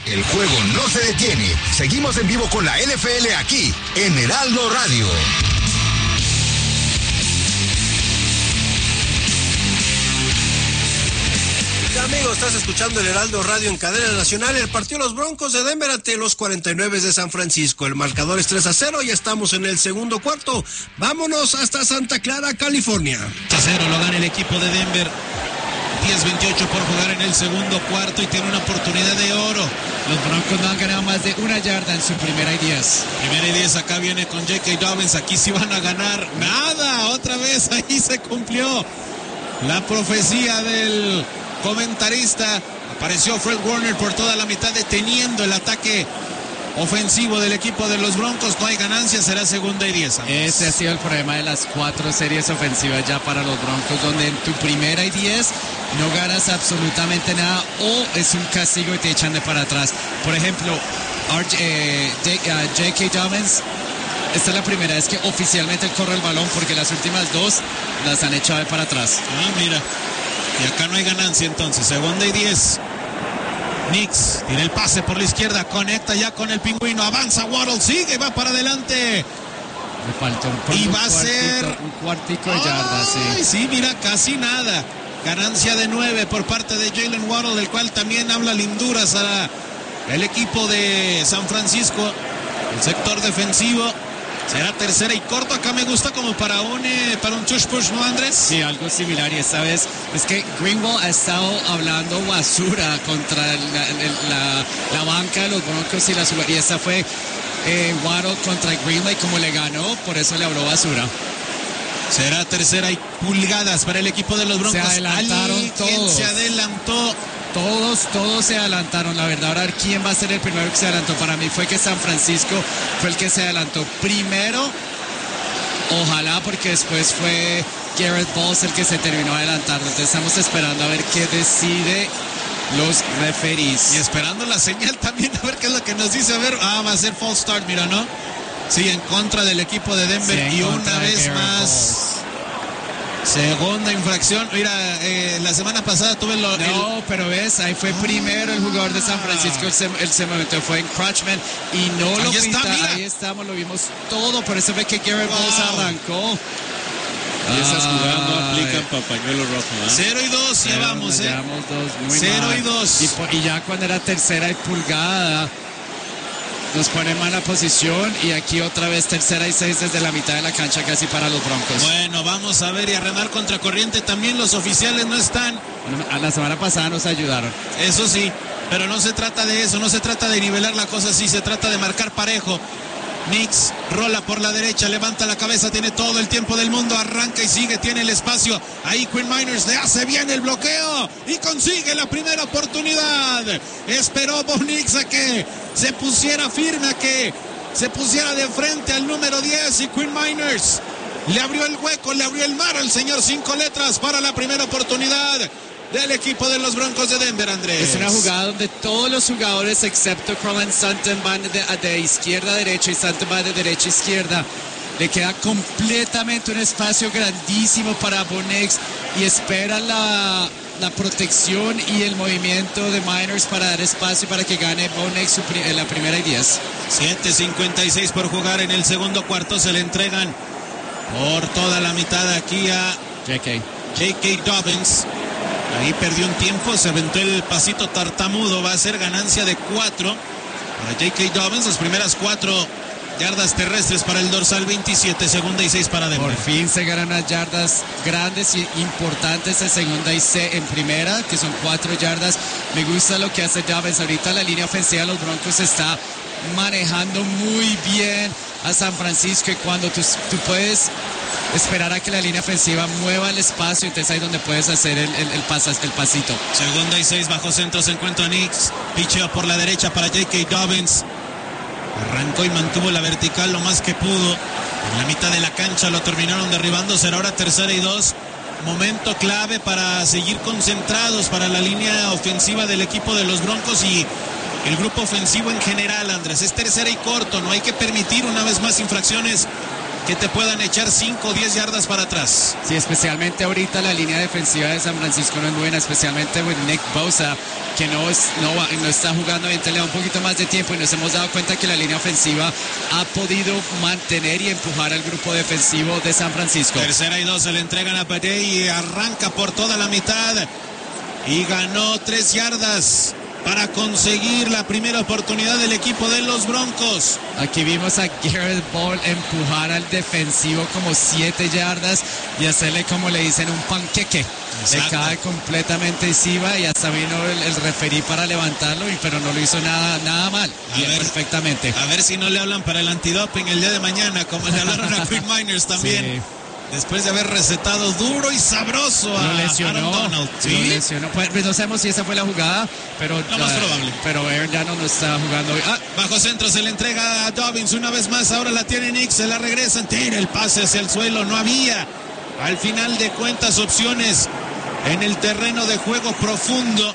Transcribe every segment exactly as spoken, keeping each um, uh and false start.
El juego no se detiene. Seguimos en vivo con la N F L aquí, en Heraldo Radio. Amigos, estás escuchando el Heraldo Radio en cadena nacional. El partido de los Broncos de Denver ante los cuarenta y nueve de San Francisco. El marcador es tres a cero y estamos en el segundo cuarto. Vámonos hasta Santa Clara, California. tres a cero lo gana el equipo de Denver. diez veintiocho por jugar en el segundo cuarto y tiene una oportunidad de oro. Los Broncos no han ganado más de una yarda en su primera y diez. Primera y diez, acá viene con J K. Dobbins. Aquí sí van a ganar. Nada, otra vez ahí se cumplió la profecía del comentarista. Apareció Fred Warner por toda la mitad deteniendo el ataque ofensivo del equipo de los Broncos. No hay ganancia, será segunda y diez. Ese ha sido el problema de las cuatro series ofensivas ya para los Broncos, donde en tu primera y diez no ganas absolutamente nada o es un castigo y te echan de para atrás. Por ejemplo, eh, J K. Dobbins, esta es la primera vez que oficialmente corre el balón, porque las últimas dos las han echado de para atrás. Ah, mira. Y acá no hay ganancia entonces, segunda y diez. Nix tiene el pase por la izquierda, conecta ya con el pingüino, avanza Waddle, sigue, va para adelante. Le faltó un, y un va a ser un cuartico de yardas, sí. sí. Sí, mira, casi nada. Ganancia de nueve por parte de Jalen Waddle, del cual también habla linduras a el equipo de San Francisco, el sector defensivo. Será tercera y corto. Acá me gusta como para un eh, para un tush push, ¿no, Andrés? Sí, algo similar. Y esta vez es que Greenwald ha estado hablando basura contra la, la, la banca de los Broncos y la y esta fue eh, Waddle contra Greenwald, y como le ganó, por eso le habló basura. Será tercera y pulgadas para el equipo de los Broncos. Se adelantaron todos. Se adelantó. Todos, todos se adelantaron, la verdad. Ahora, ¿quién va a ser el primero que se adelantó? Para mí fue que San Francisco fue el que se adelantó primero. Ojalá, porque después fue Garrett Bowles el que se terminó adelantando. Entonces estamos esperando a ver qué decide los referees. Y esperando la señal también, a ver qué es lo que nos dice. A ver, ah, va a ser false start, mira, ¿no? Sí, en contra del equipo de Denver. Sí, y una vez más... Bowles. Segunda infracción. Mira, eh, la semana pasada tuve lo... No, el... pero ves, ahí fue primero el jugador de San Francisco, él se, él se movió, fue en Crutchman y no ahí lo está, pita, ahí estamos, lo vimos todo, por eso fue que Garrett wow. Bowles arrancó. Y esas jugadas no aplican para pañuelo rojo, ¿eh? Cero y dos llevamos, ¿eh? Llevamos dos, muy Cero mal. y dos. Y, y ya cuando era tercera y pulgada, nos pone en mala posición y aquí otra vez tercera y seis desde la mitad de la cancha casi para los Broncos. Bueno, vamos a ver y a remar contracorriente también. Los oficiales no están. A la semana pasada nos ayudaron. Eso sí, pero no se trata de eso, no se trata de nivelar la cosa así, se trata de marcar parejo. Nix rola por la derecha, levanta la cabeza, tiene todo el tiempo del mundo, arranca y sigue, tiene el espacio. Ahí Quinn Miners le hace bien el bloqueo y consigue la primera oportunidad. Esperó Bo Nix a que se pusiera firme, a que se pusiera de frente al número diez y Quinn Miners le abrió el hueco, le abrió el mar al señor cinco letras para la primera oportunidad del equipo de los Broncos de Denver, Andrés. Es una jugada donde todos los jugadores excepto Cortland Sutton van de, de izquierda a derecha y Sutton va de derecha a izquierda. Le queda completamente un espacio grandísimo para Bo Nix y espera la, la protección y el movimiento de Miners para dar espacio para que gane Bo Nix en la primera y diez. siete cincuenta y seis por jugar en el segundo cuarto. Se le entregan por toda la mitad aquí a J K. J K. Dobbins. Ahí perdió un tiempo, se aventó el pasito tartamudo, va a ser ganancia de cuatro para J K. Dobbins, las primeras cuatro yardas terrestres para el dorsal veintisiete, segunda y seis para Denver. Por fin se ganan las yardas grandes y importantes en segunda y seis en primera, que son cuatro yardas. Me gusta lo que hace Dobbins. Ahorita la línea ofensiva de los Broncos está manejando muy bien a San Francisco y cuando tú, tú puedes esperar a que la línea ofensiva mueva el espacio, entonces ahí donde puedes hacer el, el, el, pas, el pasito. Segunda y seis bajo centro, se encuentra Nix, picheo por la derecha para J K. Dobbins. Arrancó y mantuvo la vertical lo más que pudo. En la mitad de la cancha lo terminaron derribando. Será ahora tercera y dos. Momento clave para seguir concentrados para la línea ofensiva del equipo de los Broncos y el grupo ofensivo en general, Andrés. Es tercera y corto, no hay que permitir una vez más infracciones que te puedan echar cinco o diez yardas para atrás. Sí, especialmente ahorita la línea defensiva de San Francisco no es buena, especialmente con Nick Bosa, que no, es, no, no está jugando bien, le da un poquito más de tiempo y nos hemos dado cuenta que la línea ofensiva ha podido mantener y empujar al grupo defensivo de San Francisco. Tercera y dos, se le entregan a Pate y arranca por toda la mitad y ganó tres yardas para conseguir la primera oportunidad del equipo de los Broncos. Aquí vimos a Garrett Ball empujar al defensivo como siete yardas y hacerle, como le dicen, un panqueque. Se cae completamente encima y hasta vino el, el referí para levantarlo, y, pero no lo hizo nada, nada mal. A Bien, ver, perfectamente. A ver si no le hablan para el antidoping el día de mañana, como le hablaron a Quick Miners también. Sí. Después de haber recetado duro y sabroso a lo lesionó, Aaron Donald. ¿Sí? Lo lesionó. Pues, no sabemos si esa fue la jugada, pero lo más uh, probable. Pero Aaron ya no, no está jugando hoy. Ah, bajo centro se le entrega a Dobbins una vez más. Ahora la tiene Nick, se la regresan. Tira el pase hacia el suelo. No había, al final de cuentas, opciones en el terreno de juego profundo.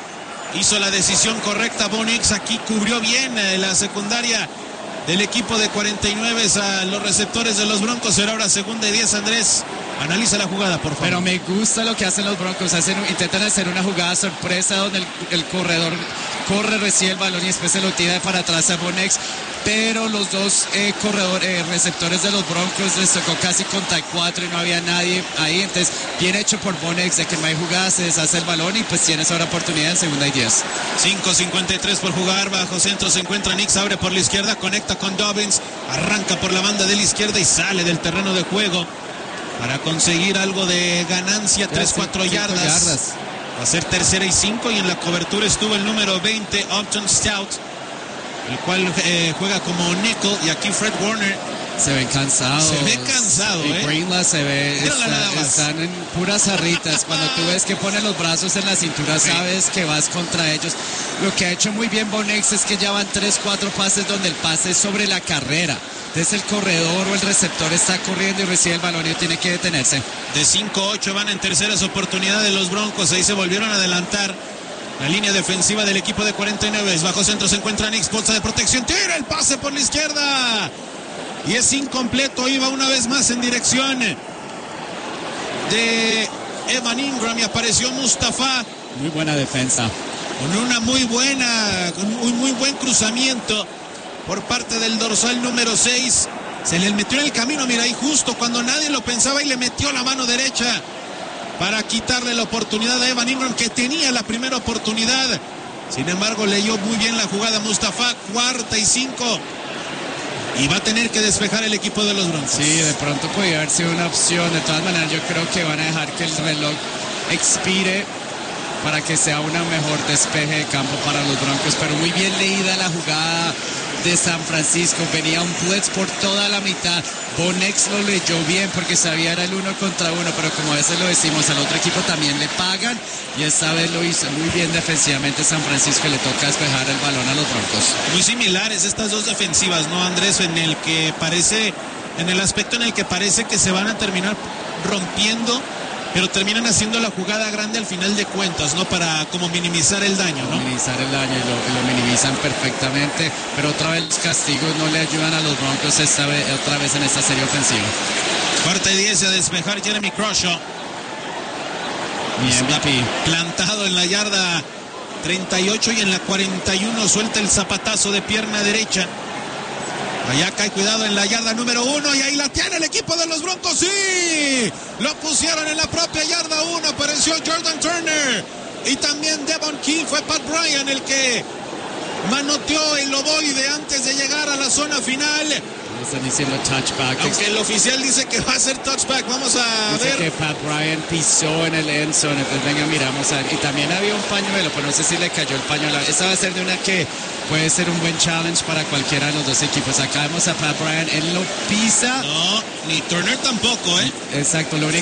Hizo la decisión correcta Bo Nix. Aquí cubrió bien eh, la secundaria del equipo de cuarenta y nueve a los receptores de los Broncos. Será ahora segunda y diez. Andrés, analiza la jugada, por favor. Pero me gusta lo que hacen los Broncos. Hacen, intentan hacer una jugada sorpresa donde el, el corredor corre, recibe el balón y después se lo tira para atrás a Bo Nix. Pero los dos eh, corredores, eh, receptores de los Broncos les tocó casi contra cuatro y no había nadie ahí. Entonces, bien hecho por Bo Nix de que no hay jugada, se deshace el balón y pues tienes ahora oportunidad en segunda y diez. cinco cincuenta y tres por jugar. Bajo centro se encuentra Nix, abre por la izquierda, conecta con Dobbins, arranca por la banda de la izquierda y sale del terreno de juego para conseguir algo de ganancia, tres cuatro yardas. yardas. Va a ser tercera y cinco y en la cobertura estuvo el número veinte, Upton Stout, el cual eh, juega como nickel, y aquí Fred Warner se ven cansados. Se ve cansado, y ¿eh? Greenlaw se ve, está, están en puras jarritas. Cuando tú ves que pone los brazos en la cintura, sabes que vas contra ellos. Lo que ha hecho muy bien Bo Nix es que ya van tres, cuatro pases donde el pase es sobre la carrera. Entonces el corredor o el receptor está corriendo y recibe el balón y tiene que detenerse. De cinco ocho van en terceras oportunidades los Broncos. Ahí se volvieron a adelantar la línea defensiva del equipo de cuarenta y nueve. Bajo centro se encuentra Nix, bolsa de protección, tira el pase por la izquierda y es incompleto. Iba una vez más en dirección de Evan Ingram y apareció Mustafa. Muy buena defensa, con una muy buena, con un muy buen cruzamiento por parte del dorsal número seis. Se le metió en el camino, mira, ahí justo cuando nadie lo pensaba, y le metió la mano derecha para quitarle la oportunidad a Evan Ingram, que tenía la primera oportunidad. Sin embargo, leyó muy bien la jugada Mustafa. Cuarta y cinco. Y va a tener que despejar el equipo de los Broncos. Sí, de pronto podría haber sido una opción. De todas maneras, yo creo que van a dejar que el reloj expire para que sea una mejor despeje de campo para los Broncos. Pero muy bien leída la jugada de San Francisco. Venía un blitz por toda la mitad. Bo Nix lo leyó bien porque sabía era el uno contra uno, pero como a veces lo decimos, al otro equipo también le pagan, y esta vez lo hizo muy bien defensivamente San Francisco, y le toca despejar el balón a los Broncos. Muy similares estas dos defensivas, ¿no, Andrés? En el que parece, en el aspecto en el que parece que se van a terminar rompiendo, pero terminan haciendo la jugada grande al final de cuentas, ¿no? Para como minimizar el daño, ¿no? Minimizar el daño, y lo, y lo minimizan perfectamente, pero otra vez los castigos no le ayudan a los Broncos esta vez, otra vez en esta serie ofensiva. Cuarta y diez a despejar Jeremy Croshaw. Mi M V P. Plantado en la yarda treinta y ocho y en la cuarenta y uno suelta el zapatazo de pierna derecha. Allá cae, cuidado, en la yarda número uno, y ahí la tiene el equipo de los Broncos. ¡Sí! Lo pusieron en la propia yarda uno. Apareció Jordan Turner y también Devon King. Fue Pat Bryant el que manoteó el ovoide antes de llegar a la zona final. Están diciendo touchback. Aunque el oficial dice que va a ser touchback. Vamos a dice ver. que Pat Bryant pisó en el end zone. Entonces venga, miramos a ver. Y también había un pañuelo, pero no sé si le cayó el pañuelo. Esta va a ser de una que puede ser un buen challenge para cualquiera de los dos equipos. Acá vemos a Pat Bryant, él lo pisa. No, ni Turner tampoco, ¿eh? Exacto, lo único